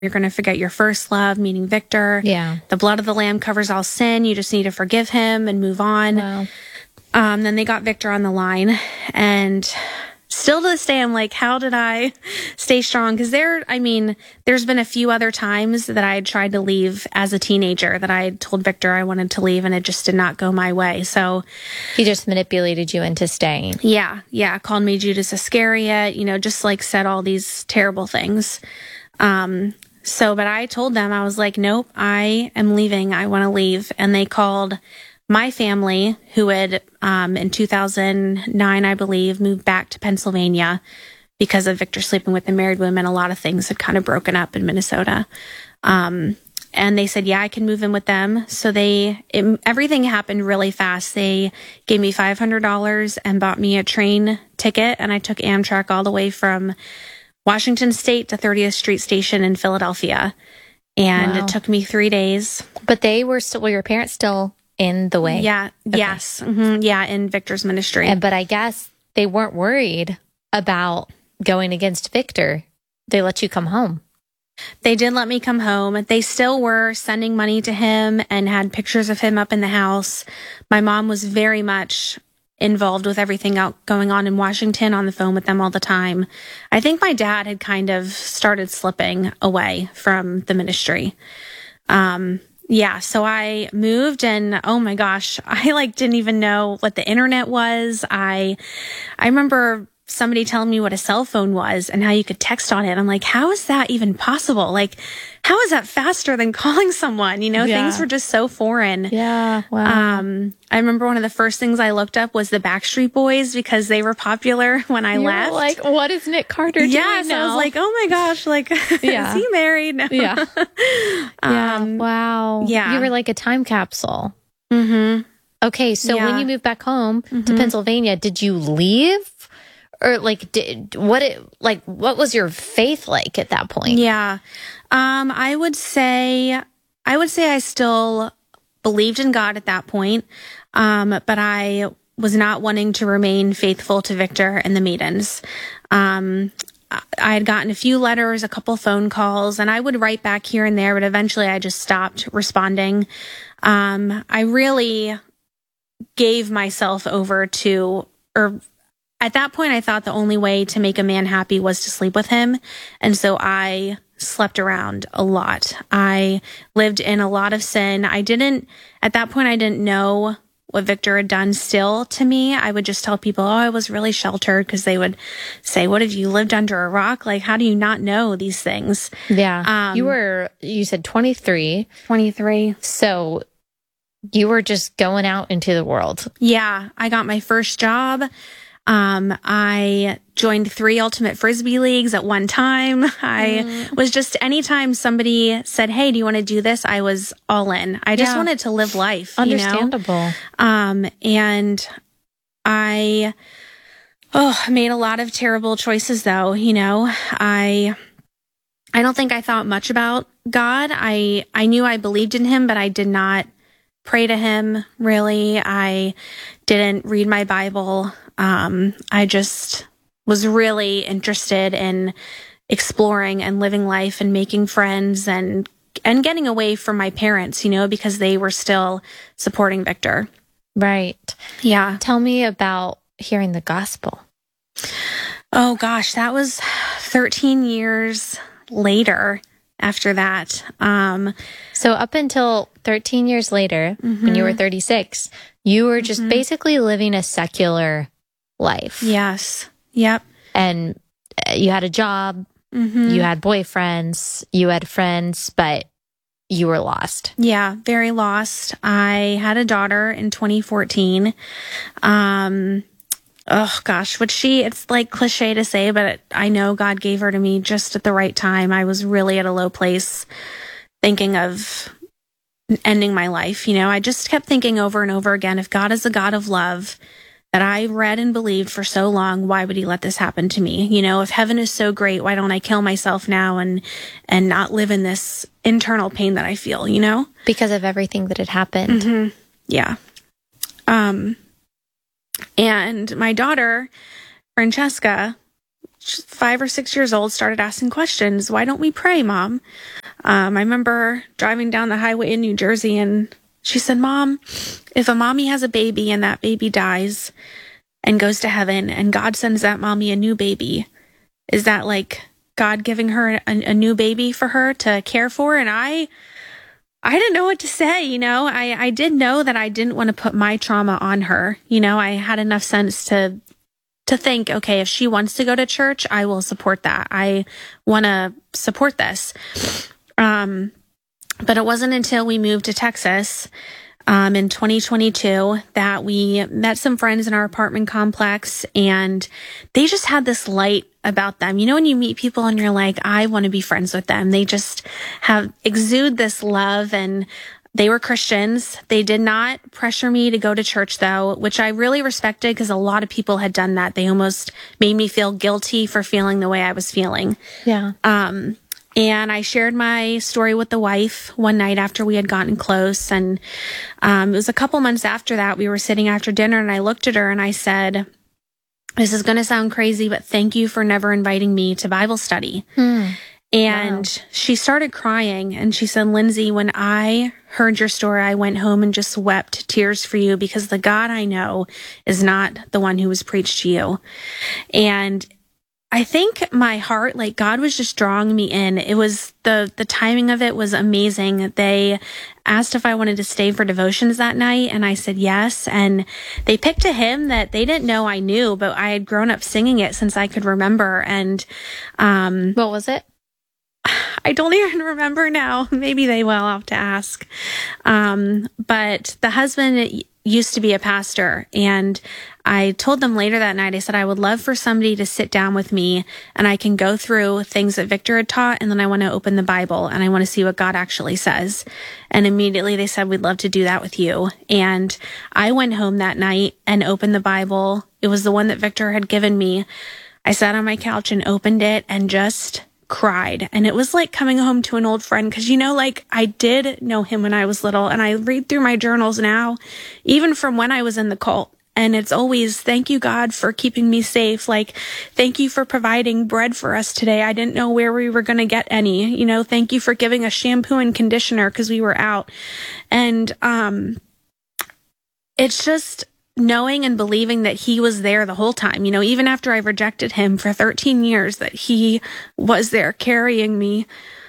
You're going to forget your first love, meaning Victor. Yeah. The blood of the Lamb covers all sin. You just need to forgive him and move on. Wow. Then they got Victor on the line. And still to this day, I'm like, how did I stay strong? Because there's been a few other times that I had tried to leave as a teenager, that I had told Victor I wanted to leave, and it just did not go my way. So He just manipulated you into staying. yeah. Called me Judas Iscariot, just like said all these terrible things. But I told them, I was like, nope, I am leaving. I want to leave. And they called my family, who had, in 2009, I believe, moved back to Pennsylvania because of Victor sleeping with the married women. A lot of things had kind of broken up in Minnesota. And they said, yeah, I can move in with them. So everything happened really fast. They gave me $500 and bought me a train ticket. And I took Amtrak all the way from Washington State to 30th Street Station in Philadelphia. And Wow. It took me 3 days. But were your parents still in the way? Yeah. Okay. Yes. Mm-hmm, yeah. In Victor's ministry. But I guess they weren't worried about going against Victor. They let you come home. They did let me come home. They still were sending money to him and had pictures of him up in the house. My mom was very much involved with everything going on in Washington, on the phone with them all the time. I think my dad had kind of started slipping away from the ministry. So I moved, and oh my gosh, I didn't even know what the internet was. I remember somebody telling me what a cell phone was and how you could text on it. I'm like, how is that even possible? How is that faster than calling someone? Things were just so foreign. Yeah. Wow. I remember one of the first things I looked up was the Backstreet Boys, because they were popular when I left. Like, what is Nick Carter doing yes, now? I was like, oh my gosh, Yeah. is he married? No. Yeah. Wow. Yeah. You were like a time capsule. Mm-hmm. Okay. So when you moved back home to Pennsylvania, did you leave? Or what was your faith like at that point? Yeah. I would say I still believed in God at that point. But I was not wanting to remain faithful to Victor and the Maidens. I had gotten a few letters, a couple phone calls, and I would write back here and there, but eventually I just stopped responding. I really gave myself over at that point, I thought the only way to make a man happy was to sleep with him. And so I slept around a lot. I lived in a lot of sin. At that point, I didn't know what Victor had done still to me. I would just tell people, I was really sheltered, because they would say, what, have you lived under a rock? How do you not know these things? Yeah. You said 23. 23. So you were just going out into the world. Yeah. I got my first job. I joined 3 ultimate Frisbee leagues at one time. I was just, anytime somebody said, hey, do you want to do this? I was all in. I just wanted to live life. Understandable. And I made a lot of terrible choices, though. I don't think I thought much about God. I knew I believed in him, but I did not pray to him, really. I didn't read my Bible. I just was really interested in exploring and living life and making friends and getting away from my parents, because they were still supporting Victor. Right. Yeah. Tell me about hearing the gospel. Oh gosh, that was 13 years later after that. So up until 13 years later, when you were 36, you were just basically living a secular life. Yes. Yep. And you had a job, you had boyfriends, you had friends, but you were lost. Yeah, very lost. I had a daughter in 2014. Oh gosh, it's cliche to say, but I know God gave her to me just at the right time. I was really at a low place, thinking of ending my life. I just kept thinking over and over again, if God is a God of love that I read and believed for so long, why would he let this happen to me? If heaven is so great, why don't I kill myself now and not live in this internal pain that I feel, Because of everything that had happened. Yeah. And my daughter, Francesca, she's 5 or 6 years old, started asking questions. Why don't we pray, Mom? I remember driving down the highway in New Jersey, and she said, Mom, if a mommy has a baby and that baby dies and goes to heaven and God sends that mommy a new baby, is that like God giving her a new baby for her to care for? And I didn't know what to say, you know. I did know that I didn't want to put my trauma on her. You know, I had enough sense to think, okay, if she wants to go to church, I will support that. I want to support this. But it wasn't until we moved to Texas in 2022 that we met some friends in our apartment complex, and they just had this light about them. You know, when you meet people and you're like, I want to be friends with them. They just exude this love, and they were Christians. They did not pressure me to go to church, though, which I really respected because a lot of people had done that. They almost made me feel guilty for feeling the way I was feeling. Yeah. And I shared my story with the wife one night after we had gotten close. And it was a couple months after that, we were sitting after dinner, and I looked at her and I said, this is going to sound crazy, but thank you for never inviting me to Bible study. And she started crying, and she said, Lindsay, when I heard your story, I went home and just wept tears for you because the God I know is not the one who was preached to you. And I think my heart, like God was just drawing me in. It was the timing of it was amazing. They asked if I wanted to stay for devotions that night, and I said yes. And they picked a hymn that they didn't know I knew, but I had grown up singing it since I could remember. And what was it? I don't even remember now. Maybe they will. I'll have to ask. But the husband used to be a pastor, and I told them later that night, I said, I would love for somebody to sit down with me and I can go through things that Victor had taught, and then I want to open the Bible and I want to see what God actually says. And immediately they said, we'd love to do that with you. And I went home that night and opened the Bible. It was the one that Victor had given me. I sat on my couch and opened it and just cried. And it was like coming home to an old friend, because, you know, like I did know him when I was little, and I read through my journals now, even from when I was in the cult. And it's always, thank you, God, for keeping me safe. Like, thank you for providing bread for us today. I didn't know where we were going to get any. You know, thank you for giving us shampoo and conditioner because we were out. And it's just knowing and believing that he was there the whole time. You know, even after I rejected him for 13 years, that he was there carrying me.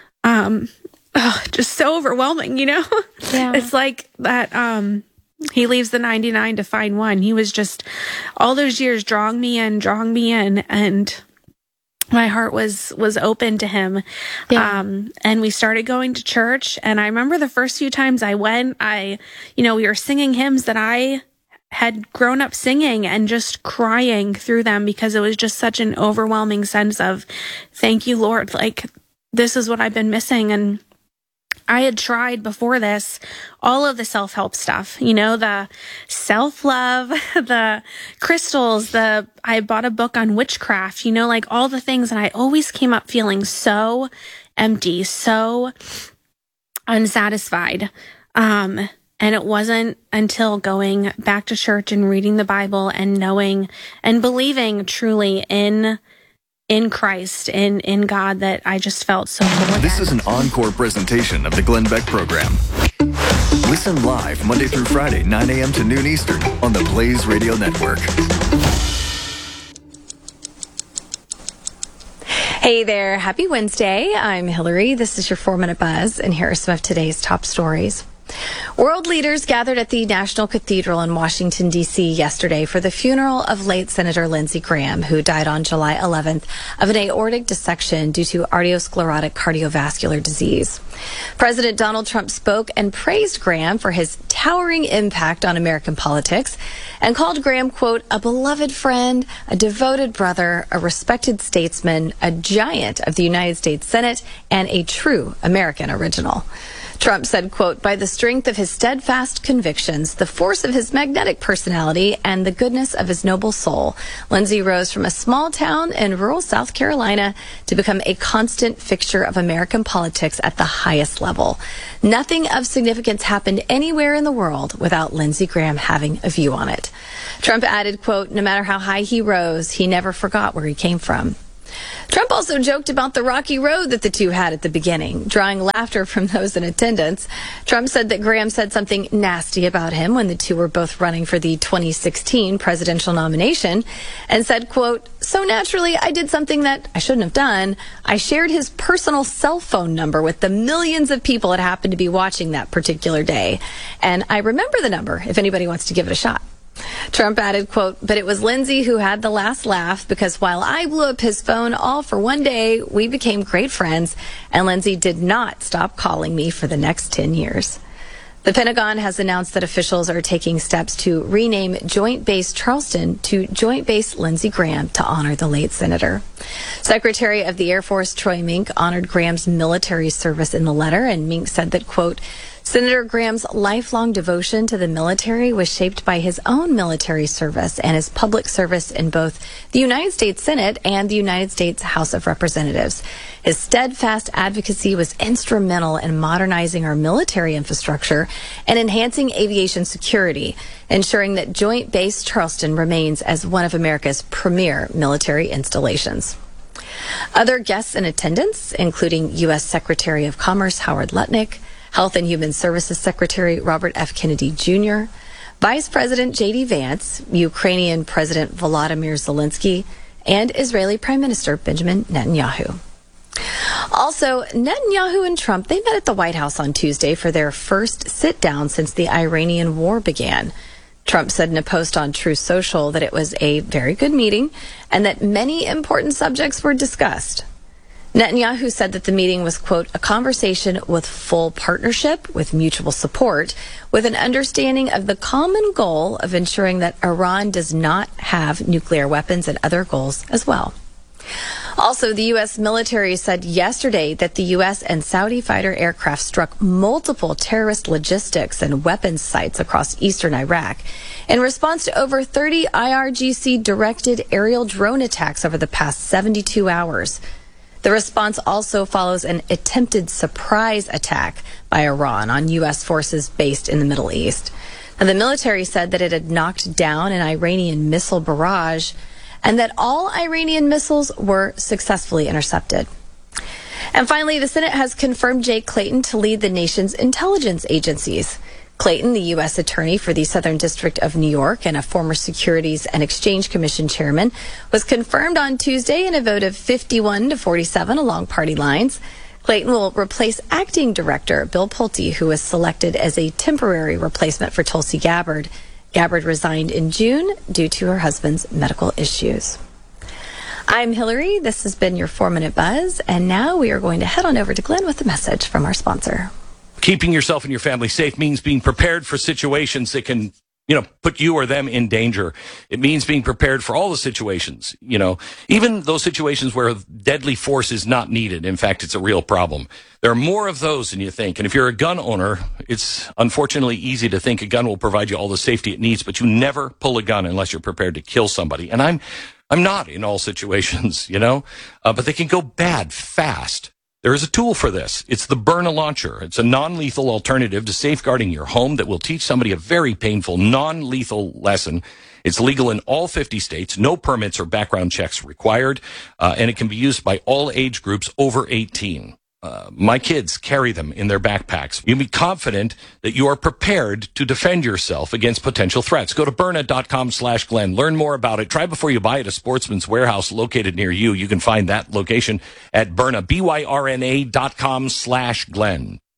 Just so overwhelming, you know? Yeah. It's like that, he leaves the 99 to find one. He was just all those years drawing me in, and my heart was open to him. Yeah. And we started going to church. And I remember the first few times I went, we were singing hymns that I had grown up singing and just crying through them because it was just such an overwhelming sense of, thank you, Lord. Like, this is what I've been missing. And I had tried before this, all of the self-help stuff, you know, the self-love, the crystals, I bought a book on witchcraft, you know, like all the things. And I always came up feeling so empty, so unsatisfied. And it wasn't until going back to church and reading the Bible and knowing and believing truly in Christ, in God, that I just felt so full again. This is an encore presentation of the Glenn Beck Program. Listen live Monday through Friday, 9 a.m. to noon Eastern on the Blaze Radio Network. Hey there. Happy Wednesday. I'm Hillary. This is your 4-Minute Buzz, and here are some of today's top stories. World leaders gathered at the National Cathedral in Washington, D.C. yesterday for the funeral of late Senator Lindsey Graham, who died on July 11th of an aortic dissection due to arteriosclerotic cardiovascular disease. President Donald Trump spoke and praised Graham for his towering impact on American politics and called Graham, quote, a beloved friend, a devoted brother, a respected statesman, a giant of the United States Senate, and a true American original. Trump said, quote, by the strength of his steadfast convictions, the force of his magnetic personality, and the goodness of his noble soul, Lindsey rose from a small town in rural South Carolina to become a constant fixture of American politics at the highest level. Nothing of significance happened anywhere in the world without Lindsey Graham having a view on it. Trump added, quote, no matter how high he rose, he never forgot where he came from. Trump also joked about the rocky road that the two had at the beginning, drawing laughter from those in attendance. Trump said that Graham said something nasty about him when the two were both running for the 2016 presidential nomination, and said, quote, "So naturally, I did something that I shouldn't have done. I shared his personal cell phone number with the millions of people that happened to be watching that particular day. And I remember the number if anybody wants to give it a shot." Trump added, quote, "But it was Lindsey who had the last laugh because while I blew up his phone all for one day, we became great friends, and Lindsey did not stop calling me for the next 10 years. The Pentagon has announced that officials are taking steps to rename Joint Base Charleston to Joint Base Lindsey Graham to honor the late senator. Secretary of the Air Force Troy Mink honored Graham's military service in the letter, and Mink said that, quote, "Senator Graham's lifelong devotion to the military was shaped by his own military service and his public service in both the United States Senate and the United States House of Representatives. His steadfast advocacy was instrumental in modernizing our military infrastructure and enhancing aviation security, ensuring that Joint Base Charleston remains as one of America's premier military installations." Other guests in attendance, including U.S. Secretary of Commerce Howard Lutnick, Health and Human Services Secretary Robert F. Kennedy Jr., Vice President J.D. Vance, Ukrainian President Volodymyr Zelensky, and Israeli Prime Minister Benjamin Netanyahu. Also, Netanyahu and Trump, they met at the White House on Tuesday for their first sit-down since the Iranian war began. Trump said in a post on Truth Social that it was a very good meeting and that many important subjects were discussed. Netanyahu said that the meeting was, quote, "a conversation with full partnership, with mutual support, with an understanding of the common goal of ensuring that Iran does not have nuclear weapons and other goals as well." Also, the U.S. military said yesterday that the U.S. and Saudi fighter aircraft struck multiple terrorist logistics and weapons sites across eastern Iraq in response to over 30 IRGC-directed aerial drone attacks over the past 72 hours. The response also follows an attempted surprise attack by Iran on U.S. forces based in the Middle East. Now, the military said that it had knocked down an Iranian missile barrage and that all Iranian missiles were successfully intercepted. And finally, the Senate has confirmed Jay Clayton to lead the nation's intelligence agencies. Clayton, the U.S. Attorney for the Southern District of New York and a former Securities and Exchange Commission chairman, was confirmed on Tuesday in a vote of 51 to 47 along party lines. Clayton will replace acting director Bill Pulte, who was selected as a temporary replacement for Tulsi Gabbard. Gabbard resigned in June due to her husband's medical issues. I'm Hillary. This has been your 4-Minute Buzz. And now we are going to head on over to Glenn with a message from our sponsor. Keeping yourself and your family safe means being prepared for situations that can, put you or them in danger. It means being prepared for all the situations, even those situations where deadly force is not needed. In fact, it's a real problem. There are more of those than you think. And if you're a gun owner, it's unfortunately easy to think a gun will provide you all the safety it needs, but you never pull a gun unless you're prepared to kill somebody. And I'm not in all situations, but they can go bad fast. There is a tool for this. It's the Byrna Launcher. It's a non-lethal alternative to safeguarding your home that will teach somebody a very painful, non-lethal lesson. It's legal in all 50 states, no permits or background checks required, and it can be used by all age groups over 18. My kids carry them in their backpacks. You can be confident that you are prepared to defend yourself against potential threats. Go to Byrna.com/Glenn. Learn more about it. Try before you buy at a Sportsman's Warehouse located near you. You can find that location at Byrna, BYRNA.com/Glenn.